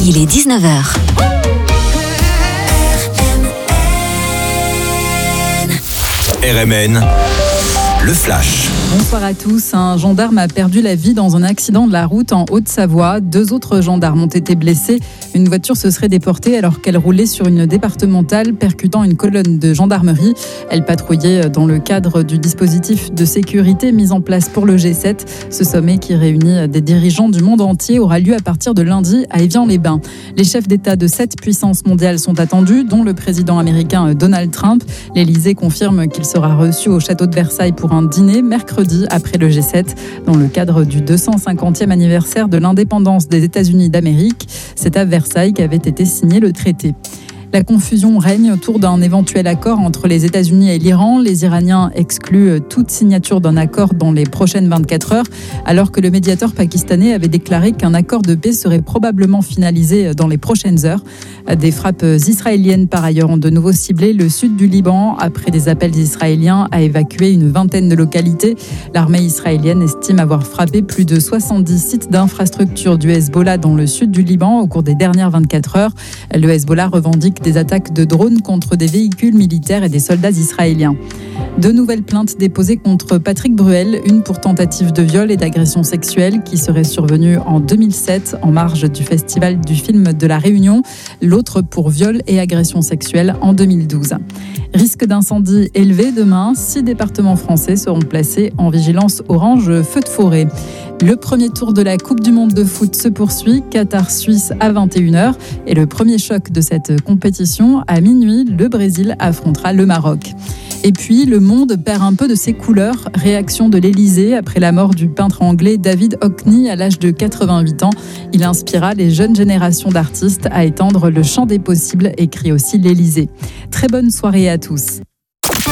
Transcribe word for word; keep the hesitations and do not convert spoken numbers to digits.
Il est dix-neuf heures. R M N, le flash. Bonsoir à tous. Un gendarme a perdu la vie dans un accident de la route en Haute-Savoie. Deux autres gendarmes ont été blessés. Une voiture se serait déportée alors qu'elle roulait sur une départementale, percutant une colonne de gendarmerie. Elle patrouillait dans le cadre du dispositif de sécurité mis en place pour le G sept. Ce sommet qui réunit des dirigeants du monde entier aura lieu à partir de lundi à Évian-les-Bains. Les chefs d'État de sept puissances mondiales sont attendus, dont le président américain Donald Trump. L'Élysée confirme qu'il sera reçu au château de Versailles pour un dîner mercredi après le G sept, dans le cadre du deux cent cinquantième anniversaire de l'indépendance des États-Unis d'Amérique. C'est à Versailles qu'avait été signé le traité. La confusion règne autour d'un éventuel accord entre les États-Unis et l'Iran. Les Iraniens excluent toute signature d'un accord dans les prochaines vingt-quatre heures, alors que le médiateur pakistanais avait déclaré qu'un accord de paix serait probablement finalisé dans les prochaines heures. Des frappes israéliennes, par ailleurs, ont de nouveau ciblé le sud du Liban, après des appels israéliens à évacuer une vingtaine de localités. L'armée israélienne estime avoir frappé plus de soixante-dix sites d'infrastructures du Hezbollah dans le sud du Liban au cours des dernières vingt-quatre heures. Le Hezbollah revendique des attaques de drones contre des véhicules militaires et des soldats israéliens. Deux nouvelles plaintes déposées contre Patrick Bruel, une pour tentative de viol et d'agression sexuelle qui serait survenue en deux mille sept en marge du festival du film de La Réunion, l'autre pour viol et agression sexuelle en deux mille douze. Risque d'incendie élevé demain, six départements français seront placés en vigilance orange feu de forêt. Le premier tour de la Coupe du Monde de foot se poursuit, Qatar-Suisse à vingt et une heures. Et le premier choc de cette compétition, à minuit, le Brésil affrontera le Maroc. Et puis, le monde perd un peu de ses couleurs. Réaction de l'Élysée après la mort du peintre anglais David Hockney à l'âge de quatre-vingt-huit ans. Il inspira les jeunes générations d'artistes à étendre le champ des possibles, écrit aussi l'Élysée. Très bonne soirée à tous.